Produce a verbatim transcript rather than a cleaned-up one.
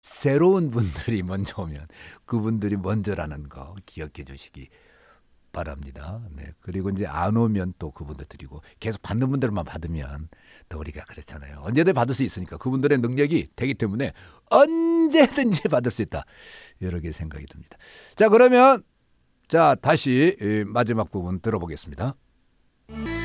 새로운 분들이 먼저 오면 그분들이 먼저라는 거 기억해 주시기 바랍니다. 네. 그리고 이제 안 오면 또 그분들 드리고 계속 받는 분들만 받으면 더 우리가 그렇잖아요. 언제든 받을 수 있으니까 그분들의 능력이 되기 때문에 언제든지 받을 수 있다. 이렇게 생각이 듭니다. 자, 그러면 자 다시 마지막 부분 들어보겠습니다.